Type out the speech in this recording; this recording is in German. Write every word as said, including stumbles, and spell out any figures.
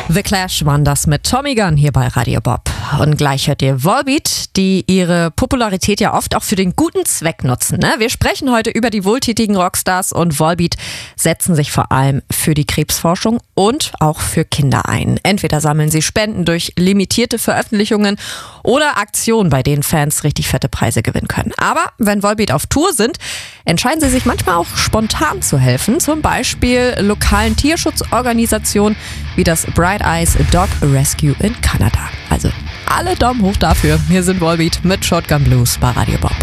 The Clash waren das mit Tommy Gunn hier bei Radio Bob. Und gleich hört ihr Volbeat, die ihre Popularität ja oft auch für den guten Zweck nutzen. Ne? Wir sprechen heute über die wohltätigen Rockstars und Volbeat setzen sich vor allem für die Krebsforschung und auch für Kinder ein. Entweder sammeln sie Spenden durch limitierte Veröffentlichungen oder Aktionen, bei denen Fans richtig fette Preise gewinnen können. Aber wenn Volbeat auf Tour sind, entscheiden sie sich manchmal auch spontan zu helfen. Zum Beispiel lokalen Tierschutzorganisationen wie das Bright Eyes Dog Rescue in Kanada. Also alle Daumen hoch dafür. Hier sind Volbeat mit Shotgun Blues bei Radio Bob.